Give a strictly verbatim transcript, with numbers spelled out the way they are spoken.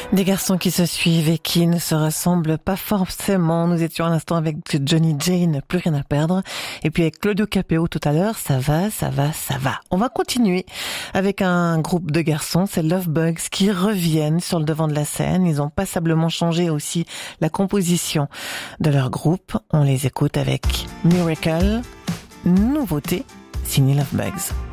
Des garçons qui se suivent et qui ne se ressemblent pas forcément. Nous étions à l'instant avec Johnny Jane, plus rien à perdre. Et puis avec Claudio Capéo tout à l'heure, ça va, ça va, ça va. On va continuer avec un groupe de garçons, c'est Lovebugs, qui reviennent sur le devant de la scène. Ils ont passablement changé aussi la composition de leur groupe. On les écoute avec Miracle, nouveauté, signé Lovebugs.